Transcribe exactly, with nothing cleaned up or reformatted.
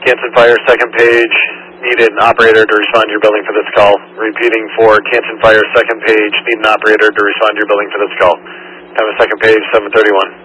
Canton Fire, second page, need an operator to respond to your building for this call. Repeating for Canton Fire, second page, need an operator to respond to your building for this call. Time of second page, seven thirty-one.